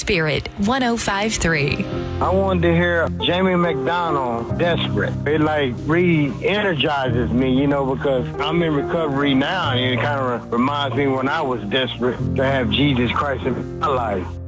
Spirit 105.3. I wanted to hear Jamie McDonald, Desperate. It like re-energizes me, because I'm in recovery now, and it kind of reminds me when I was desperate to have Jesus Christ in my life.